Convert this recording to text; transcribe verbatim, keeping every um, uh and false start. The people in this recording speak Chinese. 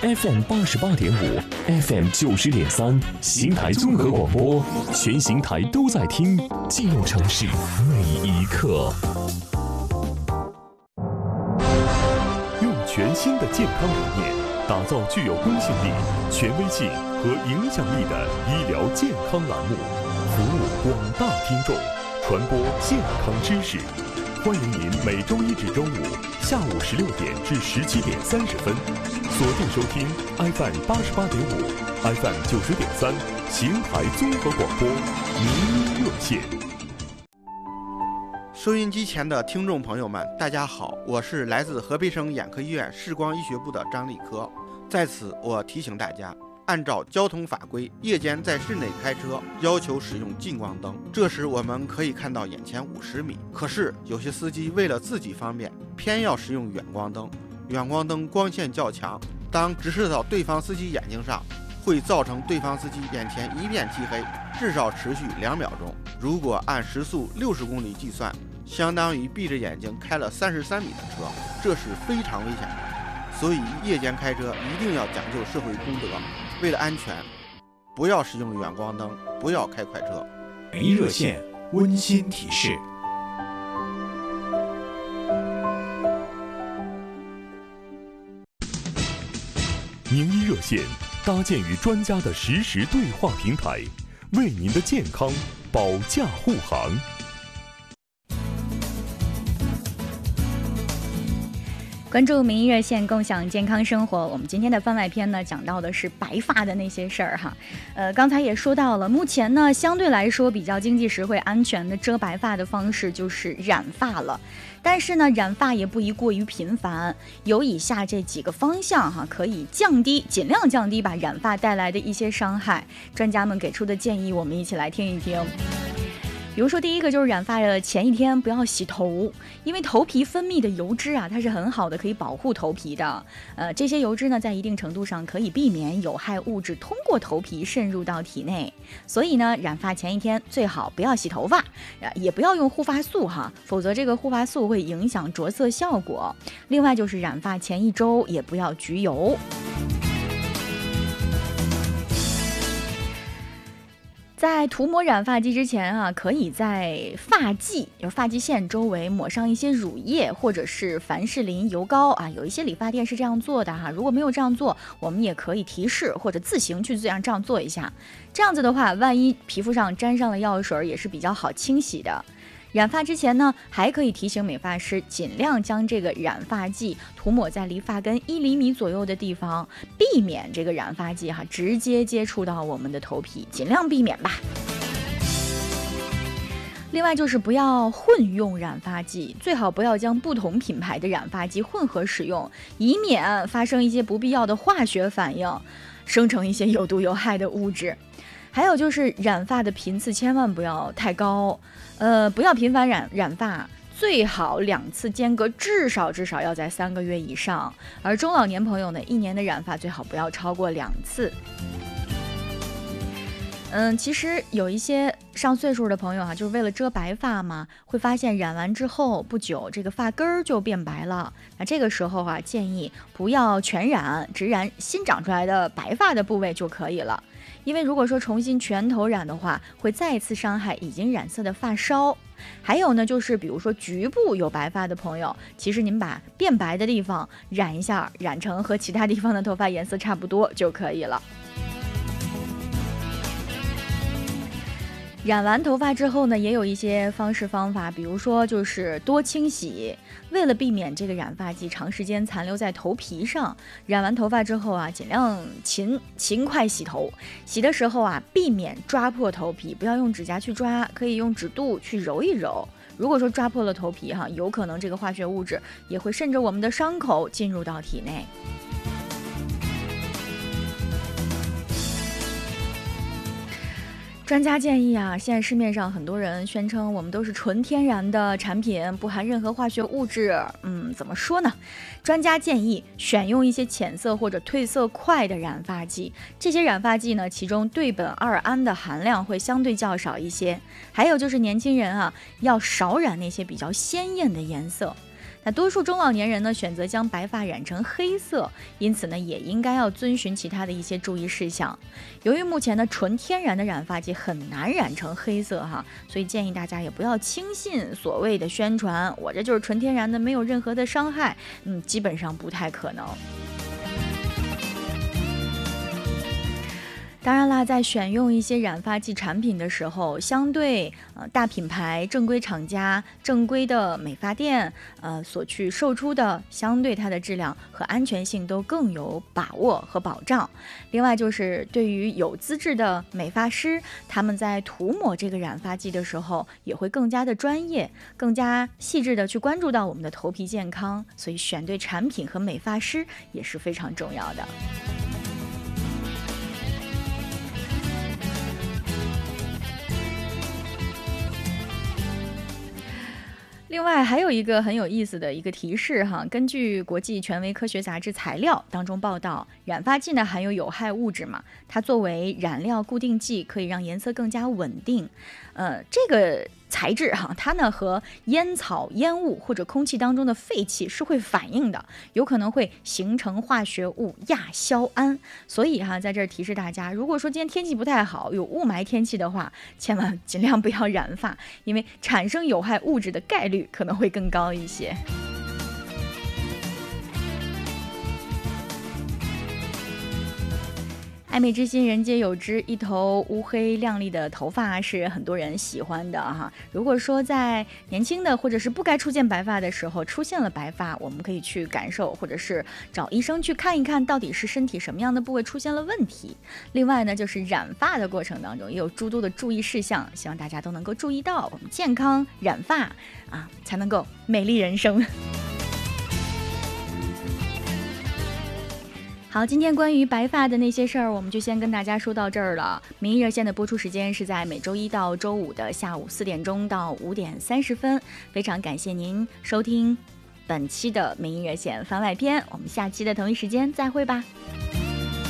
F M 八十八点五 ，F M 九十点三，邢台综合广播，全邢台都在听，记录城市每一刻。用全新的健康理念，打造具有公信力、权威性和影响力的医疗健康栏目，服务广大听众，传播健康知识。欢迎您每周一至周五下午十六点至十七点三十分，锁定收听 F M 八十八点五、F M 九十点三邢台综合广播名医热线。 收音机前的听众朋友们，大家好，我是来自河北省眼科医院视光医学部的张立科。在此，我提醒大家，按照交通法规，夜间在室内开车要求使用近光灯，这时我们可以看到眼前五十米。可是有些司机为了自己方便，偏要使用远光灯。远光灯光线较强，当直射到对方司机眼睛上，会造成对方司机眼前一片漆黑，至少持续两秒钟。如果按时速六十公里计算，相当于闭着眼睛开了三十三米的车，这是非常危险的。所以夜间开车一定要讲究社会公德，为了安全，不要使用远光灯，不要开快车。 名医热线温馨提示。 名医热线搭建与专家的实时对话平台，为您的健康保驾护航。 关注名医热线，共享健康生活。我们今天的番外篇呢，讲到的是白发的那些事儿哈。呃，刚才也说到了，目前呢，相对来说比较经济实惠、安全的遮白发的方式就是染发了。但是呢，染发也不宜过于频繁，有以下这几个方向哈，可以降低，尽量降低把染发带来的一些伤害。专家们给出的建议，我们一起来听一听。比如说第一个就是染发的前一天不要洗头，因为头皮分泌的油脂啊，它是很好的，可以保护头皮的。呃，这些油脂呢，在一定程度上可以避免有害物质通过头皮渗入到体内。所以呢，染发前一天最好不要洗头发，也不要用护发素哈，否则这个护发素会影响着色效果。另外就是染发前一周也不要焗油。在涂抹染发剂之前啊，可以在发际，就是发际线周围抹上一些乳液或者是凡士林油膏啊。有一些理发店是这样做的哈，如果没有这样做，我们也可以提示或者自行去这样这样做一下。这样子的话，万一皮肤上沾上了药水，也是比较好清洗的。染发之前呢，还可以提醒美发师尽量将这个染发剂涂抹在离发根一厘米左右的地方，避免这个染发剂哈直接接触到我们的头皮，尽量避免吧。另外就是不要混用染发剂，最好不要将不同品牌的染发剂混合使用，以免发生一些不必要的化学反应，生成一些有毒有害的物质。还有就是染发的频次千万不要太高，呃，不要频繁染染发，最好两次间隔至少至少要在三个月以上。而中老年朋友呢，一年的染发最好不要超过两次。嗯，其实有一些上岁数的朋友哈、啊，就是为了遮白发嘛，会发现染完之后不久，这个发根儿就变白了。那这个时候啊，建议不要全染，只染新长出来的白发的部位就可以了。因为如果说重新全头染的话，会再次伤害已经染色的发梢。还有呢，就是比如说局部有白发的朋友，其实您把变白的地方染一下，染成和其他地方的头发颜色差不多就可以了。染完头发之后呢，也有一些方式方法，比如说就是多清洗，为了避免这个染发剂长时间残留在头皮上，染完头发之后啊，尽量勤勤快洗头。洗的时候啊，避免抓破头皮，不要用指甲去抓，可以用指肚去揉一揉。如果说抓破了头皮哈，有可能这个化学物质也会顺着我们的伤口进入到体内。专家建议啊，现在市面上很多人宣称我们都是纯天然的产品，不含任何化学物质。嗯，怎么说呢？专家建议选用一些浅色或者褪色快的染发剂。这些染发剂呢，其中对苯二胺的含量会相对较少一些。还有就是年轻人啊，要少染那些比较鲜艳的颜色。 那多数中老年人呢选择将白发染成黑色，因此呢也应该要遵循其他的一些注意事项。由于目前呢纯天然的染发剂很难染成黑色哈，所以建议大家也不要轻信所谓的宣传，我这就是纯天然的，没有任何的伤害，嗯，基本上不太可能。当然啦，在选用一些染发剂产品的时候，相对呃大品牌、正规厂家、正规的美发店，呃所去售出的，相对它的质量和安全性都更有把握和保障。另外就是对于有资质的美发师，他们在涂抹这个染发剂的时候，也会更加的专业，更加细致的去关注到我们的头皮健康，所以选对产品和美发师也是非常重要的。另外还有一个很有意思的一个提示哈，根据国际权威科学杂志材料当中报道，染发剂呢含有有害物质嘛，它作为染料固定剂，可以让颜色更加稳定。呃，这个材质哈，它呢和烟草、烟雾或者空气当中的废气是会反应的，有可能会形成化学物亚硝胺。所以哈，在这儿提示大家，如果说今天天气不太好，有雾霾天气的话，千万尽量不要染发，因为产生有害物质的概率可能会更高一些。爱美之心，人皆有之。一头乌黑亮丽的头发是很多人喜欢的哈。如果说在年轻的或者是不该出现白发的时候出现了白发，我们可以去感受，或者是找医生去看一看，到底是身体什么样的部位出现了问题。另外呢，就是染发的过程当中也有诸多的注意事项，希望大家都能够注意到，我们健康染发啊，才能够美丽人生。好，今天关于白发的那些事儿，我们就先跟大家说到这儿了。民意热线的播出时间是在每周一到周五的下午四点钟到五点三十分。非常感谢您收听本期的民意热线番外篇，我们下期的同一时间再会吧。